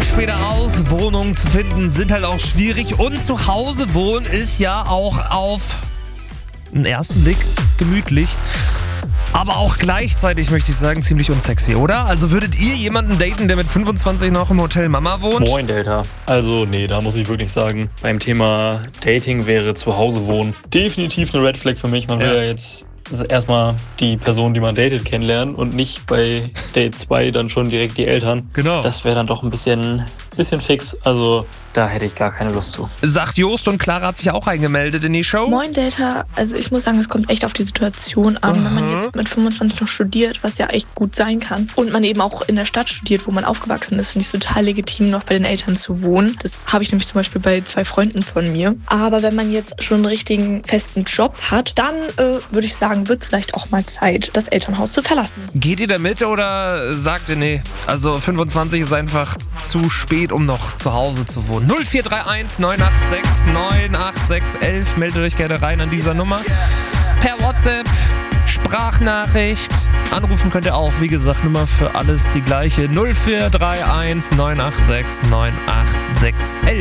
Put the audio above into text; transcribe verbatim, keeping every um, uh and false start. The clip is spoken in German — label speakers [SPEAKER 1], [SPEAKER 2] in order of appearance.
[SPEAKER 1] Tage später aus, Wohnungen zu finden sind halt auch schwierig und zu Hause wohnen ist ja auch auf den ersten Blick gemütlich. Aber auch gleichzeitig, möchte ich sagen, ziemlich unsexy, oder? Also würdet ihr jemanden daten, der mit fünfundzwanzig noch im Hotel Mama wohnt?
[SPEAKER 2] Moin, Delta. Also nee, da muss ich wirklich sagen, beim Thema Dating wäre zu Hause wohnen definitiv eine Red Flag für mich. Man will ja, ja jetzt erstmal die Person, die man datet, kennenlernen und nicht bei Date zwei dann schon direkt die Eltern.
[SPEAKER 1] Genau.
[SPEAKER 2] Das wäre dann doch ein bisschen, bisschen fix. Also da hätte ich gar keine Lust zu.
[SPEAKER 1] Sagt Jost und Clara hat sich auch eingemeldet in die Show.
[SPEAKER 3] Moin Delta, also ich muss sagen, es kommt echt auf die Situation an, uh-huh. wenn man jetzt mit fünfundzwanzig noch studiert, was ja echt gut sein kann, und man eben auch in der Stadt studiert, wo man aufgewachsen ist, finde ich es total legitim, noch bei den Eltern zu wohnen. Das habe ich nämlich zum Beispiel bei zwei Freunden von mir. Aber wenn man jetzt schon einen richtigen festen Job hat, dann äh, würde ich sagen, wird es vielleicht auch mal Zeit, das Elternhaus zu verlassen.
[SPEAKER 1] Geht ihr da mit oder sagt ihr, nee, also fünfundzwanzig ist einfach zu spät, um noch zu Hause zu wohnen? null vier drei eins neun acht sechs neun acht sechs eins, meldet euch gerne rein an dieser Nummer. Per WhatsApp, Sprachnachricht, anrufen könnt ihr auch, wie gesagt, Nummer für alles die gleiche, null vier drei eins neun acht sechs neun acht sechs eins.